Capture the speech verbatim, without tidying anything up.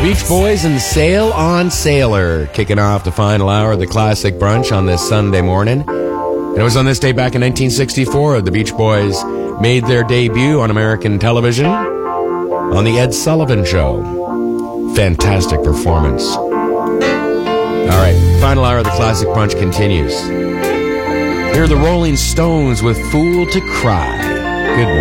Beach Boys and Sail on Sailor, kicking off the final hour of the Classic Brunch on this Sunday morning. And it was on this day back in nineteen sixty-four the Beach Boys made their debut on American television on The Ed Sullivan Show. Fantastic performance. All right, final hour of the Classic Brunch continues. Here are the Rolling Stones with Fool to Cry. Good morning.